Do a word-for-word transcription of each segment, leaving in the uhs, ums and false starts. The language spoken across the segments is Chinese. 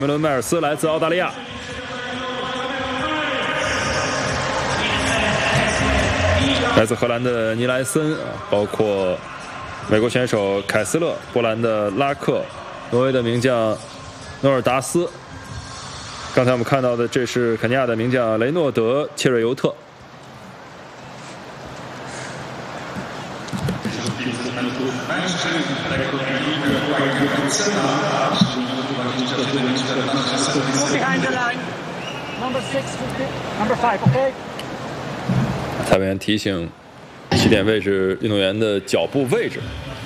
梅伦·迈尔斯来自澳大利亚。来自荷兰的尼莱森，包括美国选手凯斯勒、波兰的拉克、挪威的名将诺尔达斯。刚才我们看到的，这是肯尼亚的名将雷诺德·切瑞尤特。裁判员提醒起点位置运动员的脚步位置。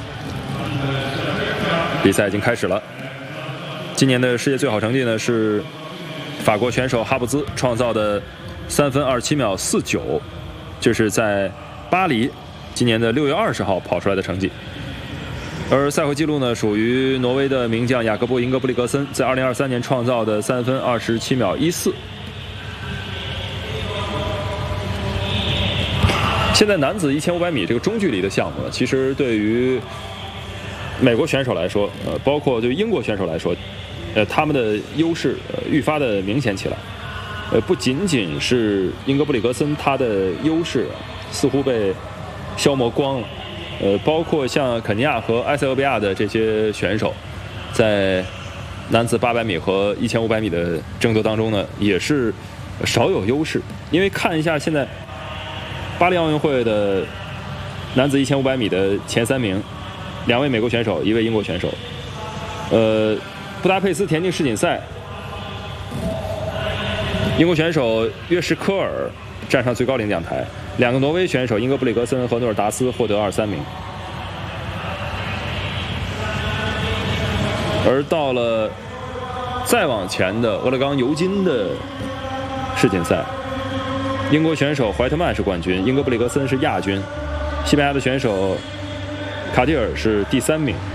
比赛已经开始了。今年的世界最好成绩呢是法国选手哈布兹创造的三分二十七秒四九，这是在巴黎今年的六月二十号跑出来的成绩。而赛会纪录呢属于挪威的名将雅各布·英格布里格森在二零二三年创造的三分二十七秒一四。现在男子一千五百米这个中距离的项目呢，其实对于美国选手来说，呃，包括对于英国选手来说，呃，他们的优势呃愈发的明显起来。呃，不仅仅是英格布里格森他的优势似乎被消磨光了，呃，包括像肯尼亚和埃塞俄比亚的这些选手，在男子八百米和一千五百米的争夺当中呢，也是少有优势。因为看一下现在巴黎奥运会的男子一千五百米的前三名，两位美国选手，一位英国选手。呃，布达佩斯田径世锦赛，英国选手约什科尔站上最高领奖台，两个挪威选手英格布里格森和诺尔达斯获得二三名。而到了再往前的俄勒冈尤金的世锦赛，英国选手怀特曼是冠军，英格布里格森是亚军，西班牙的选手卡蒂尔是第三名。